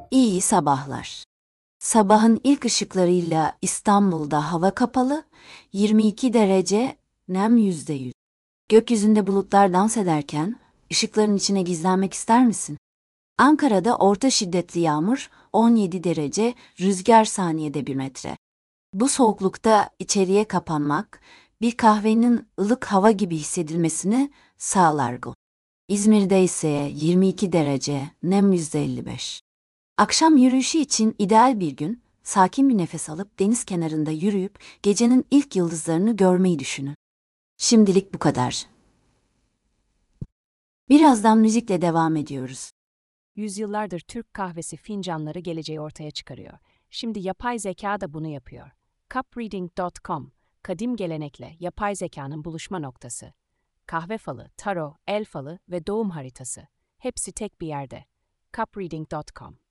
İyi sabahlar. Sabahın ilk ışıklarıyla İstanbul'da hava kapalı, 22 derece, nem %100. Gökyüzünde bulutlar dans ederken, ışıkların içine gizlenmek ister misin? Ankara'da orta şiddetli yağmur, 17 derece, rüzgar saniyede 1 metre. Bu soğuklukta içeriye kapanmak, bir kahvenin ılık hava gibi hissedilmesini sağlar. İzmir'de ise 22 derece, nem %55. Akşam yürüyüşü için ideal bir gün, sakin bir nefes alıp deniz kenarında yürüyüp gecenin ilk yıldızlarını görmeyi düşünün. Şimdilik bu kadar. Birazdan müzikle devam ediyoruz. Yüzyıllardır Türk kahvesi fincanları geleceği ortaya çıkarıyor. Şimdi yapay zeka da bunu yapıyor. Cupreading.com, kadim gelenekle yapay zekanın buluşma noktası. Kahve falı, taro, el falı ve doğum haritası. Hepsi tek bir yerde. Cupreading.com